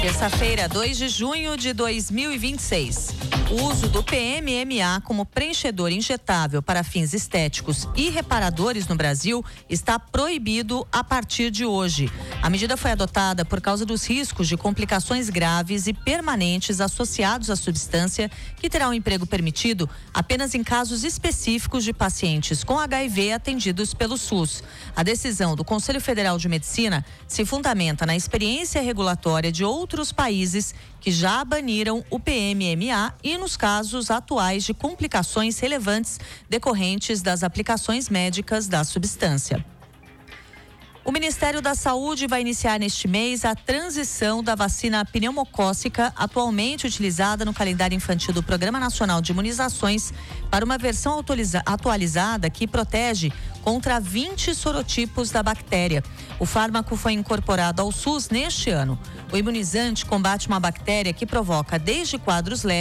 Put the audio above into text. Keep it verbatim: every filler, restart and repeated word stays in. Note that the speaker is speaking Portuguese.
Terça-feira, dois de junho de dois mil e vinte e seis. O uso do P M M A como preenchedor injetável para fins estéticos e reparadores no Brasil está proibido a partir de hoje. A medida foi adotada por causa dos riscos de complicações graves e permanentes associados à substância, que terá um emprego permitido apenas em casos específicos de pacientes com H I V atendidos pelo SUS. A decisão do Conselho Federal de Medicina se fundamenta na experiência regulatória de outros países que já baniram o P M M A e nos casos atuais de complicações relevantes decorrentes das aplicações médicas da substância. O Ministério da Saúde vai iniciar neste mês a transição da vacina pneumocócica, atualmente utilizada no calendário infantil do Programa Nacional de Imunizações, para uma versão atualizada que protege contra vinte sorotipos da bactéria. O fármaco foi incorporado ao SUS neste ano. O imunizante combate uma bactéria que provoca desde quadros leves